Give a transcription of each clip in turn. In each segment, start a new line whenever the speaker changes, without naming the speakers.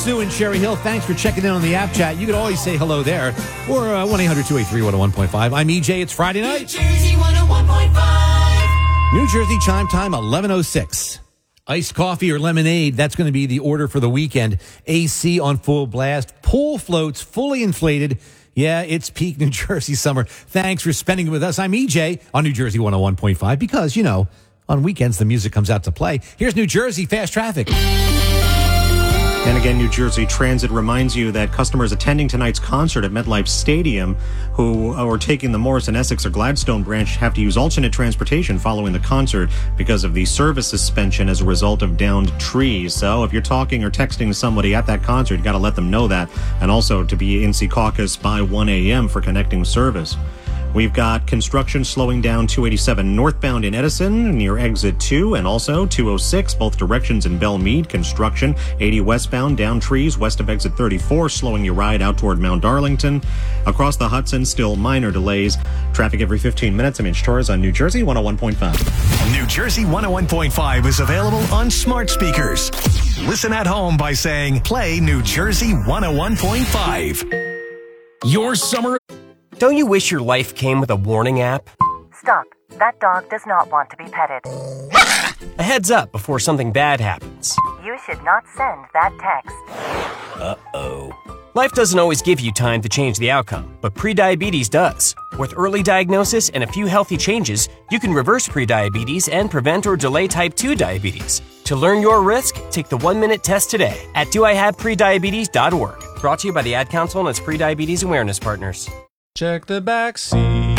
Sue in Cherry Hill, thanks for checking in on the app chat. You can always say hello there. Or 1-800-283-101.5. I'm EJ. It's Friday night.
New Jersey 101.5.
New Jersey chime time, 11:06. Iced coffee or lemonade, that's going to be the order for the weekend. AC on full blast. Pool floats fully inflated. Yeah, it's peak New Jersey summer. Thanks for spending it with us. I'm EJ on New Jersey 101.5 because, you know, on weekends the music comes out to play. Here's New Jersey Fast Traffic.
And again, New Jersey Transit reminds you that customers attending tonight's concert at MetLife Stadium who are taking the Morrison, Essex, or Gladstone branch have to use alternate transportation following the concert because of the service suspension as a result of downed trees. So if you're talking or texting somebody at that concert, you got to let them know that. And also to be in Secaucus by 1 a.m. for connecting service. We've got construction slowing down 287 northbound in Edison near exit 2 and also 206 both directions in Belmead. Construction 80 westbound down trees west of exit 34 slowing your ride out toward Mount Darlington. Across the Hudson still minor delays. Traffic every 15 minutes. I'm Mitch Torres on New Jersey 101.5.
New Jersey 101.5 is available on smart speakers. Listen at home by saying play New Jersey 101.5. Your summer.
Don't you wish your life came with a warning app?
Stop. That dog does not want to be petted.
A heads up before something bad happens.
You should not send that text.
Uh-oh. Life doesn't always give you time to change the outcome, but prediabetes does. With early diagnosis and a few healthy changes, you can reverse prediabetes and prevent or delay type 2 diabetes. To learn your risk, take the 1-minute test today at doihaveprediabetes.org. Brought to you by the Ad Council and its prediabetes awareness partners.
Check the back seat.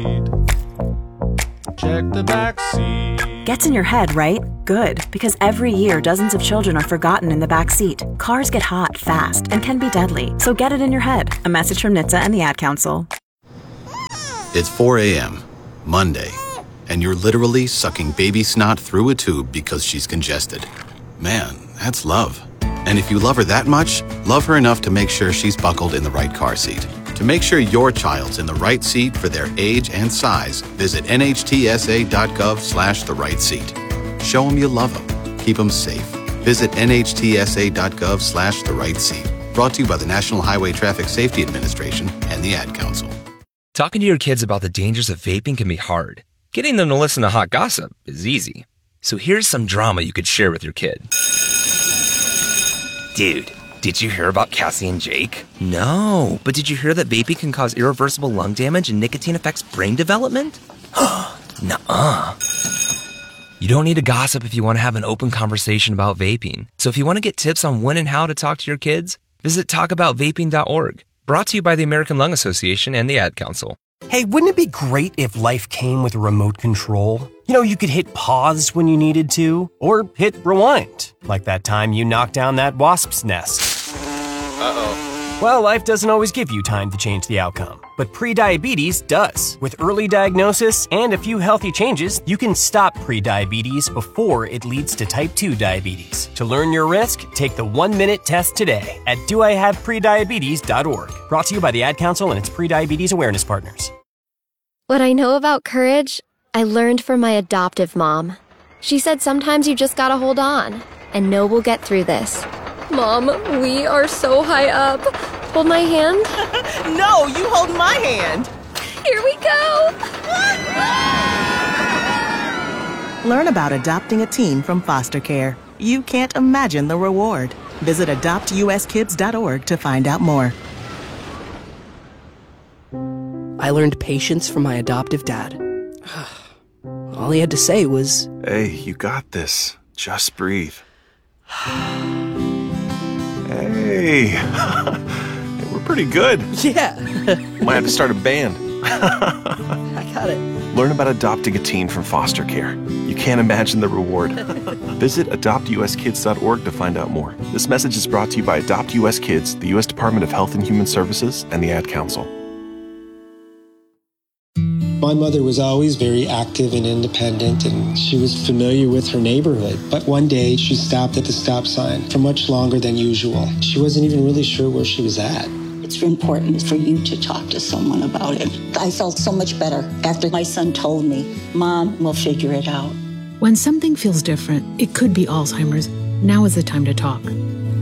Check the back seat.
Gets in your head, right? Good, because every year dozens of children are forgotten in the back seat. Cars get hot fast and can be deadly, so get it in your head. A message from NHTSA and the Ad Council.
It's 4 a.m., Monday, and you're literally sucking baby snot through a tube because she's congested. Man, that's love. And if you love her that much, love her enough to make sure she's buckled in the right car seat. To make sure your child's in the right seat for their age and size, visit nhtsa.gov/the right seat. Show them you love them. Keep them safe. Visit nhtsa.gov/the right seat. Brought to you by the National Highway Traffic Safety Administration and the Ad Council.
Talking to your kids about the dangers of vaping can be hard. Getting them to listen to hot gossip is easy. So here's some drama you could share with your kid. Dude, did you hear about Cassie and Jake? No, but did you hear that vaping can cause irreversible lung damage and nicotine affects brain development? Nuh-uh. You don't need to gossip if you want to have an open conversation about vaping. So if you want to get tips on when and how to talk to your kids, visit talkaboutvaping.org. Brought to you by the American Lung Association and the Ad Council.
Hey, wouldn't it be great if life came with a remote control? You know, you could hit pause when you needed to, or hit rewind, like that time you knocked down that wasp's nest. Uh-oh. Well, life doesn't always give you time to change the outcome, but prediabetes does. With early diagnosis and a few healthy changes, you can stop prediabetes before it leads to type 2 diabetes. To learn your risk, take the 1-minute test today at doihaveprediabetes.org. Brought to you by the Ad Council and its prediabetes awareness partners.
What I know about courage, I learned from my adoptive mom. She said sometimes you just gotta hold on and know we'll get through this. Mom, we are so high up. Hold my hand.
No, you hold my hand.
Here we go.
Learn about adopting a teen from foster care. You can't imagine the reward. Visit adoptuskids.org to find out more.
I learned patience from my adoptive dad. All he had to say was,
"Hey, you got this. Just breathe." Hey, we're pretty good.
Yeah.
Might have to start a band.
I got it.
Learn about adopting a teen from foster care. You can't imagine the reward. Visit adoptuskids.org to find out more. This message is brought to you by Adopt US Kids, the U.S. Department of Health and Human Services, and the Ad Council.
My mother was always very active and independent, and she was familiar with her neighborhood. But one day, she stopped at the stop sign for much longer than usual. She wasn't even really sure where she was at.
It's important for you to talk to someone about it. I felt so much better after my son told me, "Mom, we'll figure it out."
When something feels different, it could be Alzheimer's. Now is the time to talk.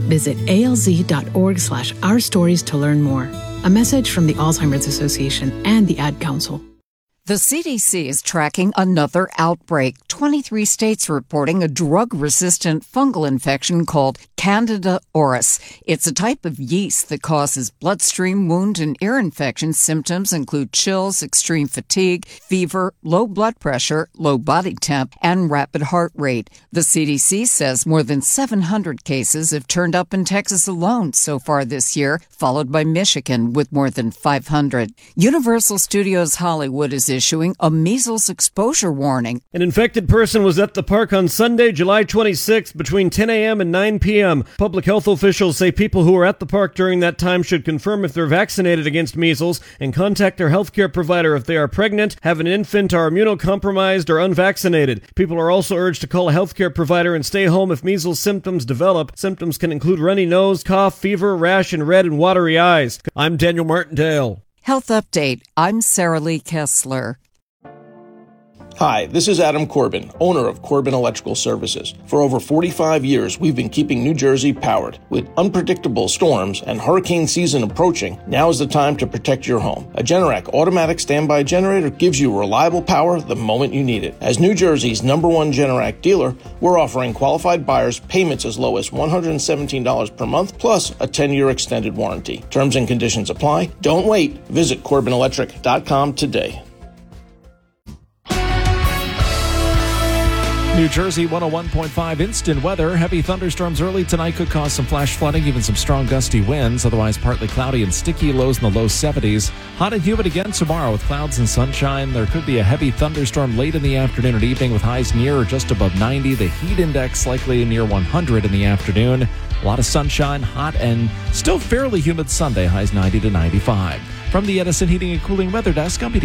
Visit alz.org/ourstories to learn more. A message from the Alzheimer's Association and the Ad Council.
The CDC is tracking another outbreak. 23 states reporting a drug-resistant fungal infection called Candida auris. It's a type of yeast that causes bloodstream, wound, and ear infections. Symptoms include chills, extreme fatigue, fever, low blood pressure, low body temp, and rapid heart rate. The CDC says more than 700 cases have turned up in Texas alone so far this year, followed by Michigan with more than 500. Universal Studios Hollywood is issuing a measles exposure warning.
An infected person was at the park on Sunday, July 26th between 10 a.m. and 9 p.m. Public health officials say people who are at the park during that time should confirm if they're vaccinated against measles and contact their healthcare provider if they are pregnant, have an infant, are immunocompromised, or unvaccinated. People are also urged to call a healthcare provider and stay home if measles symptoms develop. Symptoms can include runny nose, cough, fever, rash, and red and watery eyes. I'm Daniel Martindale.
Health Update. I'm Sarah Lee Kessler.
Hi, this is Adam Corbin, owner of Corbin Electrical Services. For over 45 years, we've been keeping New Jersey powered. With unpredictable storms and hurricane season approaching, now is the time to protect your home. A Generac automatic standby generator gives you reliable power the moment you need it. As New Jersey's #1 Generac dealer, we're offering qualified buyers payments as low as $117 per month, plus a 10-year extended warranty. Terms and conditions apply. Don't wait. Visit CorbinElectric.com today.
New Jersey 101.5 instant weather. Heavy thunderstorms early tonight could cause some flash flooding, even some strong gusty winds. Otherwise, partly cloudy and sticky, lows in the low 70s. Hot and humid again tomorrow with clouds and sunshine. There could be a heavy thunderstorm late in the afternoon and evening with highs near or just above 90. The heat index likely near 100 in the afternoon. A lot of sunshine, hot, and still fairly humid Sunday. Highs 90 to 95. From the Edison Heating and Cooling Weather Desk, I'm